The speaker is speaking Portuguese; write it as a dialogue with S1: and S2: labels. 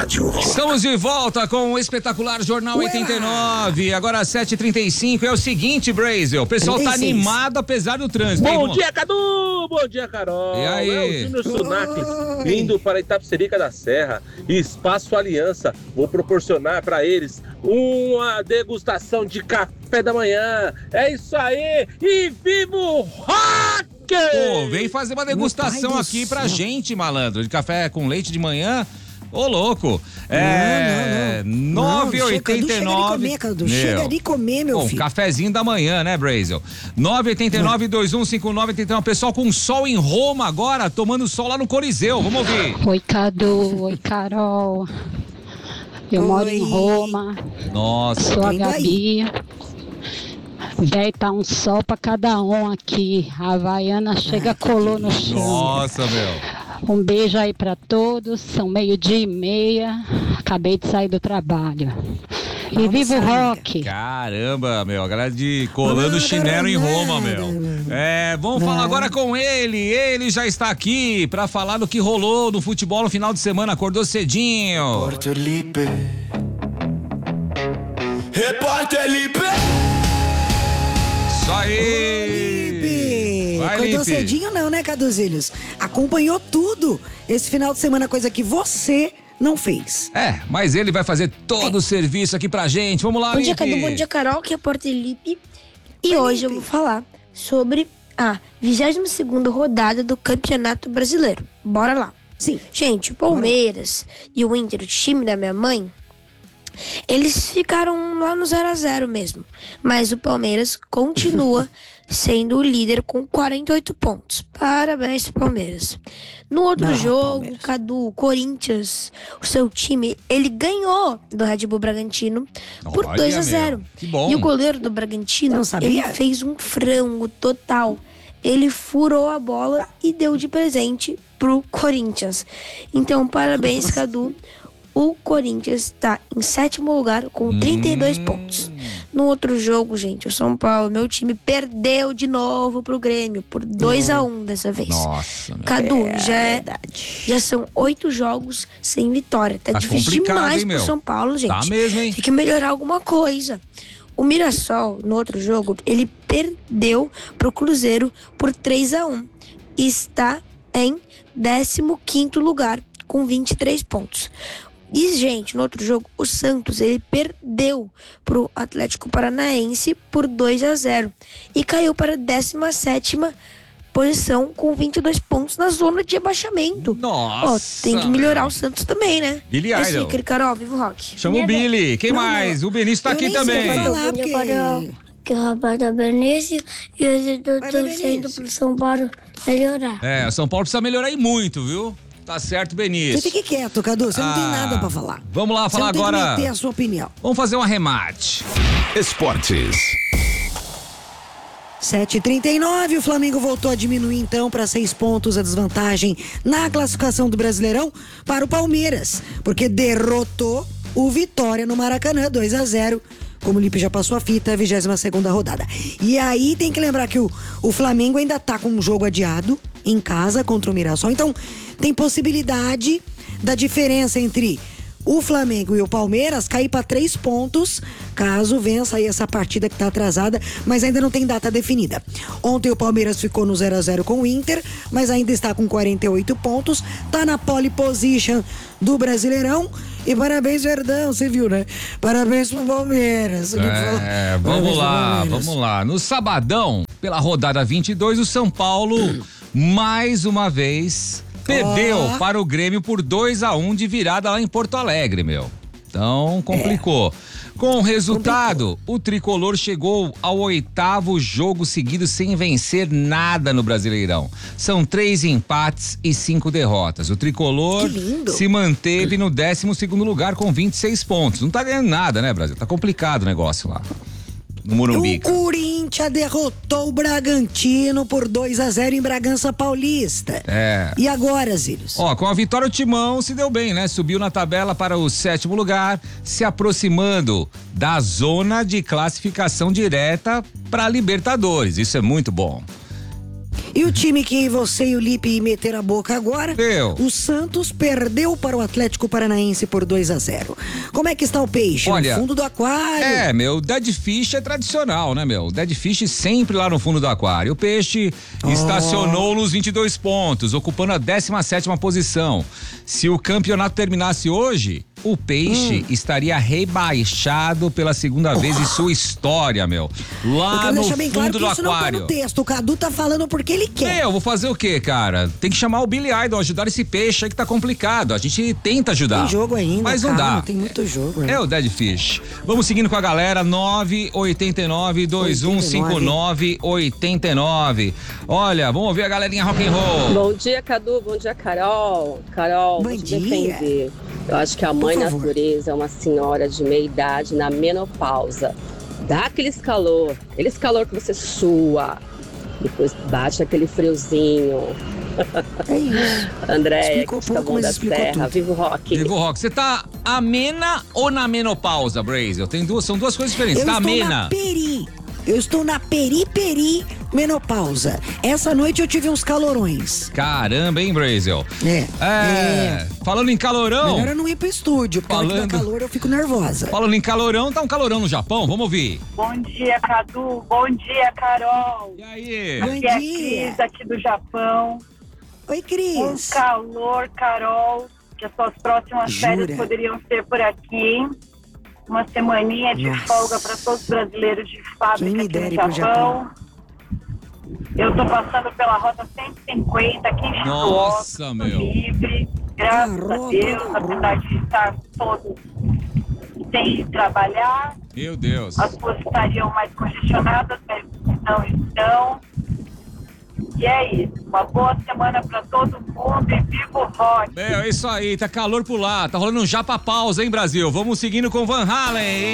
S1: rádio.
S2: Estamos de volta com o espetacular Jornal 89. Agora 7h35. É o seguinte, Brasil. O pessoal 36. Tá animado apesar do trânsito.
S3: Bom dia, Cadu! Bom dia, Carol!
S2: E aí?
S3: É o Júnior Sunacles, indo para Itapecerica da Serra. Espaço Aliança. Vou proporcionar para eles uma degustação de café da manhã. É isso aí! E viva o rock!
S2: Pô, vem fazer uma degustação aqui pra gente, malandro. De café com leite de manhã. Ô, louco.
S4: Não.
S2: 9,89.
S4: Chega de comer, meu filho.
S2: Cafezinho da manhã, né, Brasil? 989-2159-89. Pessoal com sol em Roma agora, tomando sol lá no Coliseu. Vamos ouvir.
S5: Oi, Cadu. Oi, Carol. Eu moro em Roma.
S2: Nossa.
S5: Sou a Gabi. Véi, tá um sol pra cada um aqui. A Havaiana chega, colou no chão.
S2: Nossa, meu.
S5: Um beijo aí pra todos. São 12:30. Acabei de sair do trabalho. E viva o rock!
S2: Caramba, meu, a galera de colando chinelo em Roma, meu. Vamos falar agora com ele. Ele já está aqui pra falar do que rolou no futebol no final de semana. Acordou cedinho.
S6: Repórter Lipe. Repórter Lipe.
S2: Isso aí!
S4: Acordou cedinho não, né, Caduzilhos? Acompanhou tudo esse final de semana, coisa que você não fez.
S2: Mas ele vai fazer todo o serviço aqui pra gente. Vamos lá,
S7: Bom dia,
S2: Lipe.
S7: Cadu. Bom dia, Carol, que é Repórter Lipe. E hoje eu vou falar sobre a 22ª rodada do Campeonato Brasileiro. Bora lá.
S4: Sim.
S7: Gente, o Palmeiras e o Inter, o time da minha mãe, eles ficaram lá no 0-0 mesmo. Mas o Palmeiras continua sendo o líder com 48 pontos. Parabéns, Palmeiras. No outro jogo, Cadu, o Corinthians, o seu time, ele ganhou do Red Bull Bragantino por 2-0.
S2: Que bom.
S7: E o goleiro do Bragantino, ele fez um frango total. Ele furou a bola e deu de presente pro Corinthians. Então, parabéns, Cadu. O Corinthians está em 7º lugar com 32 pontos. No outro jogo, gente, o São Paulo, meu time, perdeu de novo pro Grêmio por 2-1 dessa vez.
S2: Nossa,
S7: Cadu, já são 8 jogos sem vitória. Tá difícil demais pro São Paulo, gente.
S2: Tá mesmo, hein?
S7: Tem que melhorar alguma coisa. O Mirassol, no outro jogo, ele perdeu pro Cruzeiro por 3-1. E está em 15º lugar com 23 pontos. E, gente, no outro jogo, o Santos, ele perdeu pro Atlético Paranaense por 2-0 e caiu para a 17ª posição com 22 pontos na zona de abaixamento.
S2: Nossa!
S7: Tem que melhorar o Santos também, né?
S2: Billy Idol.
S7: Carol, viva o rock.
S2: Chama o Billy. Quem mais? O Benício tá aqui também.
S7: Que é o rapaz da Benício e eu estou torcendo pro São Paulo melhorar.
S2: O São Paulo precisa melhorar e muito, viu? Tá certo, Benício.
S4: Você fique quieto, Cadu, você não tem nada pra falar.
S2: Vamos lá falar agora.
S4: Você não tem que meter a sua opinião.
S2: Vamos fazer um arremate.
S1: Esportes.
S4: 7h39, o Flamengo voltou a diminuir então para 6 pontos a desvantagem na classificação do Brasileirão para o Palmeiras, porque derrotou o Vitória no Maracanã, 2-0. Como o Lipe já passou a fita, a 22ª rodada. E aí tem que lembrar que o Flamengo ainda tá com um jogo adiado em casa contra o Mirassol. Então tem possibilidade da diferença entre o Flamengo e o Palmeiras cair para 3 pontos, caso vença aí essa partida que tá atrasada, mas ainda não tem data definida. Ontem o Palmeiras ficou no 0-0 com o Inter, mas ainda está com 48 pontos, tá na pole position do Brasileirão. E parabéns, Verdão, você viu, né? Parabéns pro Palmeiras.
S2: Vamos lá. No sabadão, pela rodada 22, o São Paulo, mais uma vez, perdeu para o Grêmio por 2-1 de virada lá em Porto Alegre, meu. Então, complicou. Com o resultado, o tricolor chegou ao 8º jogo seguido sem vencer nada no Brasileirão. São 3 empates e 5 derrotas. O tricolor se manteve no 12º lugar com 26 pontos. Não tá ganhando nada, né, Brasil? Tá complicado o negócio lá no Morumbi.
S4: O Corinthians derrotou o Bragantino por 2-0 em Bragança Paulista. E agora, Zílios?
S2: Com a vitória o Timão se deu bem, né? Subiu na tabela para o 7º lugar, se aproximando da zona de classificação direta para Libertadores. Isso é muito bom.
S4: E o time que você e o Lipe meteram a boca agora, o Santos perdeu para o Atlético Paranaense por 2-0. Como é que está o peixe?
S2: Olha,
S4: no fundo do aquário?
S2: Meu, Dead Fish é tradicional, né, meu? Dead Fish sempre lá no fundo do aquário. O peixe estacionou nos 22 pontos, ocupando a 17ª posição. Se o campeonato terminasse hoje, o peixe estaria rebaixado pela segunda vez em sua história, meu. Lá no fundo
S4: claro
S2: do
S4: isso
S2: aquário.
S4: Não tá no texto. O Cadu tá falando porque ele quer.
S2: Eu vou fazer o quê, cara? Tem que chamar o Billy Idol, ajudar esse peixe aí que tá complicado. A gente tenta ajudar.
S4: Tem jogo ainda,
S2: mas não dá.
S4: Tem muito jogo.
S2: É o Dead Fish. Vamos seguindo com a galera, 989-2159-89. Olha, vamos ouvir a galerinha rock and roll.
S1: Bom dia, Cadu. Bom dia, Carol. Carol, vou te defender. Eu acho que a mãe natureza é uma senhora de meia idade na menopausa. Dá aquele calor que você sua. Depois bate aquele friozinho.
S4: É isso.
S1: Andréia, que está bom da Serra. Viva o rock.
S2: Viva o rock. Você tá amena ou na menopausa, Brasil? São duas coisas diferentes. Tá amena?
S4: Eu estou na peri menopausa. Essa noite eu tive uns calorões.
S2: Caramba, hein, Brasil? Falando em calorão.
S4: Melhor eu não ir pro estúdio, porque falando... dá calor eu fico nervosa.
S2: Falando em calorão, tá um calorão no Japão, vamos ouvir.
S8: Bom dia, Cadu. Bom dia, Carol.
S2: E aí?
S4: Bom
S8: dia. É Cris, aqui do Japão.
S4: Oi, Cris.
S8: Um calor, Carol, que as suas próximas férias poderiam ser por aqui. Uma semaninha de folga para todos os brasileiros de fábrica aqui no Japão. Eu tô passando pela Rota 150 aqui em
S2: Nossa, meu.
S8: Livre. Graças a Deus, apesar de estar todos sem trabalhar.
S2: Meu Deus.
S8: As ruas estariam mais congestionadas, mas não estão. E é isso. Uma boa semana pra todo mundo e viva o rock.
S2: É isso aí, tá calor por lá. Tá rolando um japa pausa, hein, Brasil? Vamos seguindo com Van Halen, hein?